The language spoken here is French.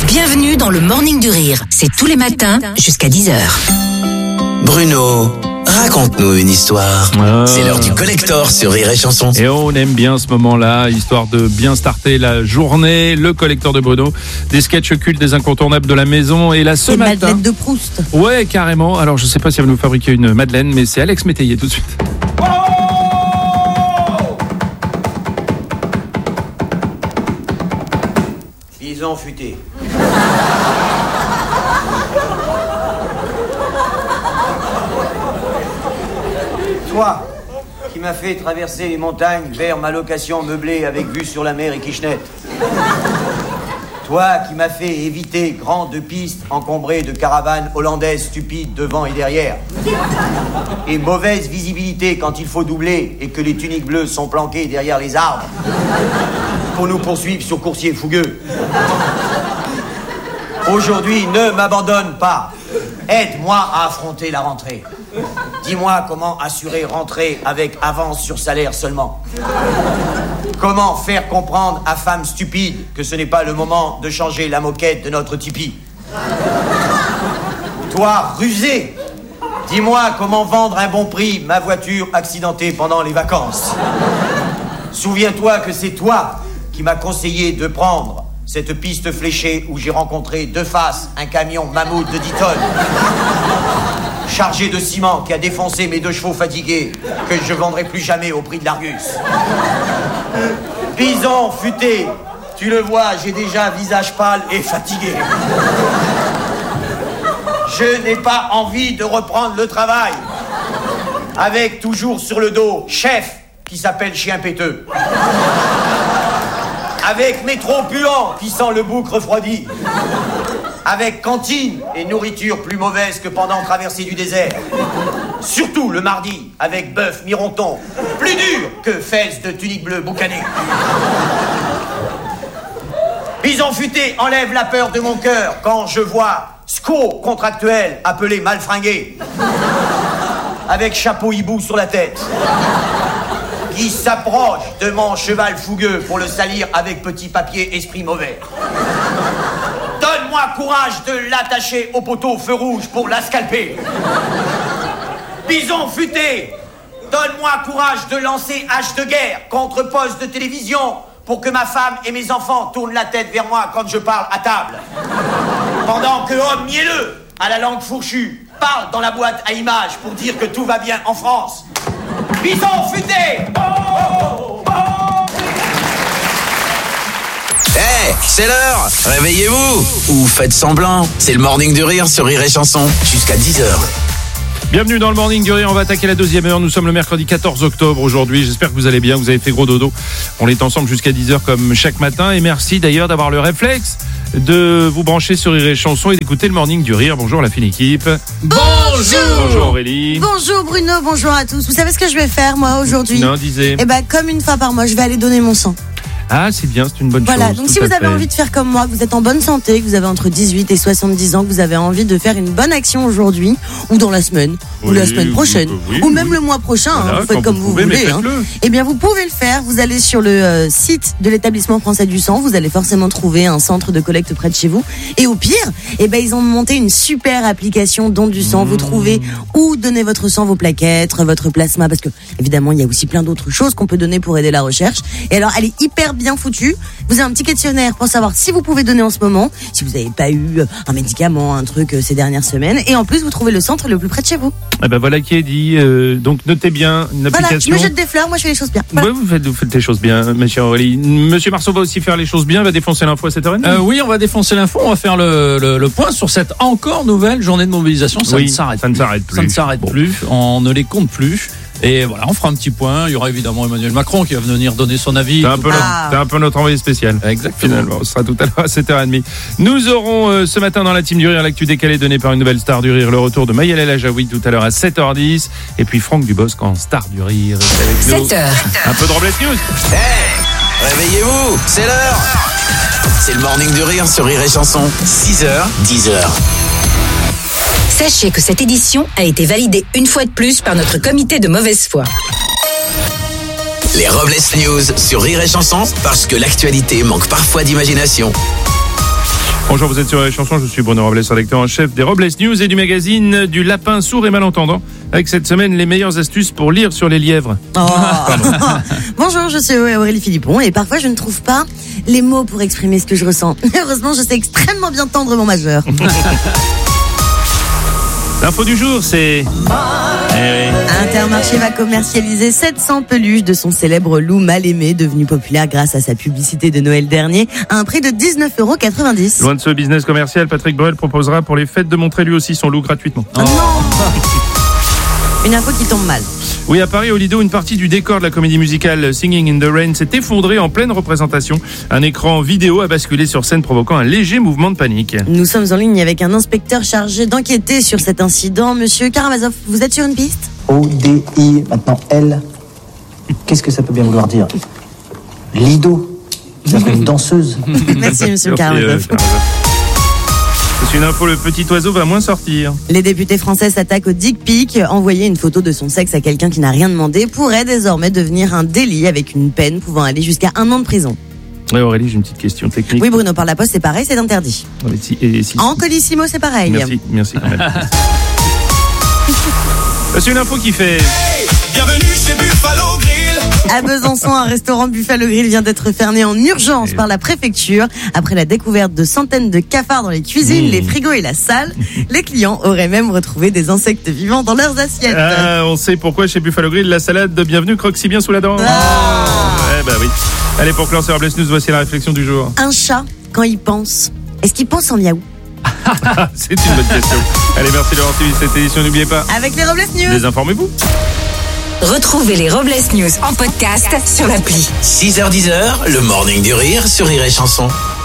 Bienvenue dans le Morning du Rire. C'est tous les matins jusqu'à 10h. Bruno, raconte-nous une histoire. C'est l'heure du collector sur Rire et Chanson. Et on aime bien ce moment-là, histoire de bien starter la journée. Le collector de Bruno, des sketchs cultes, des incontournables de la maison. Et là, ce matin... Madeleine de Proust. Ouais, carrément. Alors, je sais pas si elle va nous fabriquer une Madeleine, mais c'est Alex Métayer tout de suite. Bison futé. Toi, qui m'as fait traverser les montagnes vers ma location meublée avec vue sur la mer et Quichenet. Toi qui m'as fait éviter grandes pistes encombrées de caravanes hollandaises stupides devant et derrière. Et mauvaise visibilité quand il faut doubler et que les tuniques bleues sont planquées derrière les arbres. Pour nous poursuivre sur coursier fougueux. Aujourd'hui, ne m'abandonne pas. Aide-moi à affronter la rentrée. Dis-moi comment assurer rentrée avec avance sur salaire seulement. Comment faire comprendre à femme stupide que ce n'est pas le moment de changer la moquette de notre Tipeee. Toi, rusé, dis-moi comment vendre un bon prix ma voiture accidentée pendant les vacances. Souviens-toi que c'est toi qui m'as conseillé de prendre cette piste fléchée où j'ai rencontré de face un camion mammouth de 10 tonnes chargé de ciment qui a défoncé mes 2 chevaux fatigués que je vendrai plus jamais au prix de l'Argus. Bison futé, tu le vois, j'ai déjà visage pâle et fatigué. Je n'ai pas envie de reprendre le travail avec toujours sur le dos chef qui s'appelle chien péteux. Avec métro puant qui sent le bouc refroidi. Avec cantine et nourriture plus mauvaise que pendant traversée du désert. Surtout le mardi, avec bœuf mironton, plus dur que fesses de tunique bleue boucanée. Bison futé enlève la peur de mon cœur quand je vois SCO contractuel appelé malfringué. Avec chapeau hibou sur la tête. Qui s'approche de mon cheval fougueux pour le salir avec petit papier esprit mauvais. Donne-moi courage de l'attacher au poteau feu rouge pour la scalper. Bison futé, donne-moi courage de lancer hache de guerre contre poste de télévision pour que ma femme et mes enfants tournent la tête vers moi quand je parle à table. Pendant que homme mielleux, à la langue fourchue, parle dans la boîte à images pour dire que tout va bien en France. Bison futé! Hey, c'est l'heure. Réveillez-vous. Ou faites semblant. C'est le Morning du Rire sur Rire et Chanson. Jusqu'à 10h. Bienvenue dans le Morning du Rire, on va attaquer la 2e heure. Nous sommes le mercredi 14 octobre aujourd'hui. J'espère que vous allez bien, vous avez fait gros dodo. On est ensemble jusqu'à 10h comme chaque matin. Et merci d'ailleurs d'avoir le réflexe de vous brancher sur Rire et Chanson et d'écouter le Morning du Rire. Bonjour la fine équipe. Bonjour. Bonjour Aurélie. Bonjour Bruno, bonjour à tous. Vous savez ce que je vais faire moi aujourd'hui? Non, disais. Eh ben comme une fois par mois, je vais aller donner mon sang. Ah, c'est bien, c'est une bonne chose. Voilà, donc si vous avez envie de faire comme moi, que vous êtes en bonne santé, que vous avez entre 18 et 70 ans, que vous avez envie de faire une bonne action aujourd'hui, ou dans la semaine, ou la semaine prochaine, ou même le mois prochain, voilà, vous faites comme vous voulez. Eh bien, vous pouvez le faire. Vous allez sur le site de l'établissement français du sang, vous allez forcément trouver un centre de collecte près de chez vous. Et au pire, eh ben, ils ont monté une super application don du sang. Vous trouvez où donner votre sang, vos plaquettes, votre plasma, parce que évidemment, il y a aussi plein d'autres choses qu'on peut donner pour aider la recherche. Et alors, elle est hyper bien foutue. Vous avez un petit questionnaire pour savoir si vous pouvez donner en ce moment, si vous n'avez pas eu un médicament, un truc ces dernières semaines. Et en plus, vous trouvez le centre le plus près de chez vous. Eh ben voilà qui est dit. Donc notez bien une application. Voilà, je me jette des fleurs, moi je fais les choses bien. Voilà. Ouais, vous faites les choses bien, monsieur Aurélie. Monsieur Marceau va aussi faire les choses bien, va défoncer l'info à 7h30. Oui, on va défoncer l'info, on va faire le point sur cette encore nouvelle journée de mobilisation. Ça ne s'arrête plus. Ça ne s'arrête plus, on ne les compte plus. Et voilà, on fera un petit point. Il y aura évidemment Emmanuel Macron qui va venir donner son avis. T'es un peu notre envoyé spécial. Exactement. Finalement, ce sera tout à l'heure à 7h30. Nous aurons ce matin dans la team du Rire l'actu décalée donnée par une nouvelle star du Rire, le retour de Maïla El Hadjaoui tout à l'heure à 7h10. Et puis Franck Dubosc en star du Rire avec nous. 7h. Un peu de Robles News. Hey, réveillez-vous. C'est l'heure. C'est le Morning du Rire sur Rire et Chanson. 6h, 10h. Sachez que cette édition a été validée une fois de plus par notre comité de mauvaise foi. Les Robles News sur Rire et Chanson, parce que l'actualité manque parfois d'imagination. Bonjour, vous êtes sur les chansons, je suis Bruno Robles, rédacteur en chef des Robles News et du magazine du Lapin Sourd et Malentendant. Avec cette semaine, les meilleures astuces pour lire sur les lièvres. Bonjour, je suis Aurélie Philippon et parfois je ne trouve pas les mots pour exprimer ce que je ressens. Heureusement, je sais extrêmement bien tendre mon majeur. L'info du jour, c'est... Intermarché va commercialiser 700 peluches de son célèbre loup mal aimé, devenu populaire grâce à sa publicité de Noël dernier, à un prix de 19,90 €. Loin de ce business commercial, Patrick Bruel proposera pour les fêtes de montrer lui aussi son loup gratuitement. Oh non. Une info qui tombe mal. Oui, à Paris, au Lido, une partie du décor de la comédie musicale Singing in the Rain s'est effondrée en pleine représentation. Un écran vidéo a basculé sur scène, provoquant un léger mouvement de panique. Nous sommes en ligne avec un inspecteur chargé d'enquêter sur cet incident. Monsieur Karamazov, vous êtes sur une piste ? O-D-I, maintenant L. Qu'est-ce que ça peut bien vouloir dire ? Lido. Ça fait une danseuse. Merci, monsieur Karamazov. C'est une info, le petit oiseau va moins sortir. Les députés français s'attaquent au dick pic. Envoyer une photo de son sexe à quelqu'un qui n'a rien demandé pourrait désormais devenir un délit avec une peine pouvant aller jusqu'à 1 an de prison. Ouais, Aurélie, j'ai une petite question technique. Oui, Bruno, par la poste, c'est pareil, c'est interdit. En colissimo, c'est pareil. Merci quand même. C'est une info qui fait... Hey, bienvenue chez Buffalo Grill. À Besançon, un restaurant Buffalo Grill vient d'être fermé en urgence par la préfecture. Après la découverte de centaines de cafards dans les cuisines, les frigos et la salle, les clients auraient même retrouvé des insectes vivants dans leurs assiettes. On sait pourquoi chez Buffalo Grill, la salade de bienvenue croque si bien sous la dent. Oui. Allez, pour clore sur Robles News, voici la réflexion du jour. Un chat, quand il pense, est-ce qu'il pense en miaou ? C'est une bonne question. Allez, merci d'avoir suivi cette édition. N'oubliez pas, avec les Robles News, désinformez-vous. Retrouvez les Robles News en podcast sur l'appli. 6h-10h, le Morning du Rire sur Rire et Chanson.